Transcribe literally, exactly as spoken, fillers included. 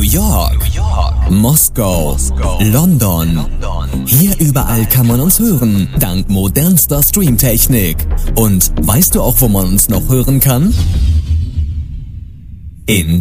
York, Moskau, London. Hier überall kann man uns hören, dank modernster Streamtechnik. Und weißt du auch, wo man uns noch hören kann? In